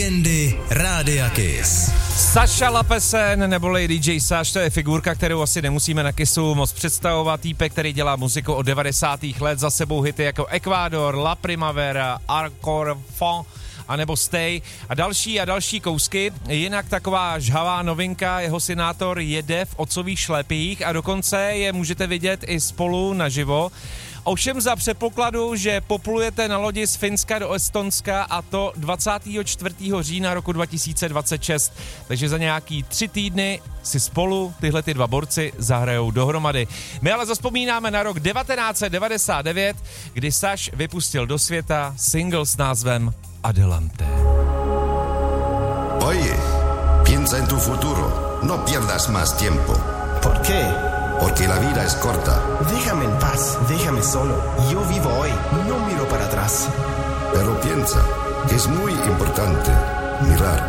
Legendy Rádia Kiss. Saša Lapesen, neboli DJ Saš, to je figurka, kterou asi nemusíme na Kissu moc představovat. Týpek, který dělá muziku od 90. let, za sebou hity jako Ecuador, La Primavera, Encore Fond, anebo Stay a další kousky. Jinak taková žhavá novinka, jeho synátor jede v otcových šlepích a dokonce je můžete vidět i spolu naživo. Ovšem za předpokladu, že poplujete na lodi z Finska do Estonska a to 24. října roku 2026. Takže za nějaký 3 týdny si spolu tyhle ty dva borci zahrajou dohromady. My ale zavzpomínáme na rok 1999, kdy Saš vypustil do světa single s názvem Adelante. Oye, piensa en tu futuro. No pierdas más tiempo. ¿Por qué? Porque la vida es corta. Déjame en paz, déjame solo. Yo vivo hoy, no miro para atrás. Pero piensa que es muy importante mirar